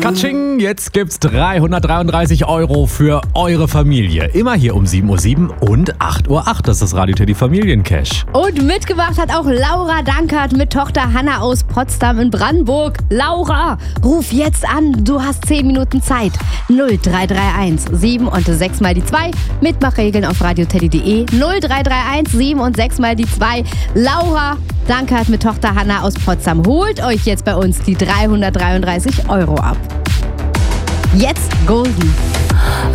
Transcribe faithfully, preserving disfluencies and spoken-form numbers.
Katsching, jetzt gibt's dreihundertdreiunddreißig Euro für eure Familie. Immer hier um sieben Uhr sieben und acht Uhr acht. Das ist das Radio Teddy Familiencash. Und mitgebracht hat auch Laura Dankert mit Tochter Hanna aus Potsdam in Brandenburg. Laura, ruf jetzt an. Du hast zehn Minuten Zeit. null drei drei eins sieben und sechs mal die zwei. Mitmachregeln auf radioteddy punkt de. null drei drei eins sieben und sechs mal die zwei. Laura Dankert mit Tochter Hanna aus Potsdam holt euch jetzt bei uns die dreihundertdreiunddreißig Euro ab. Jetzt Golden.